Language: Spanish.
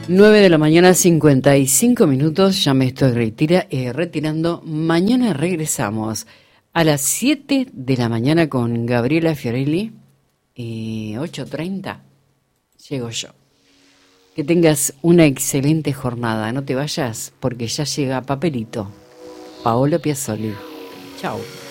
9 de la mañana, 55 minutos. Ya me estoy retirando. Mañana regresamos a las 7 de la mañana con Gabriela Fiorelli. 8:30 llego yo. Que tengas una excelente jornada. No te vayas porque ya llega Papelito. Paolo Piazzoli. Chao.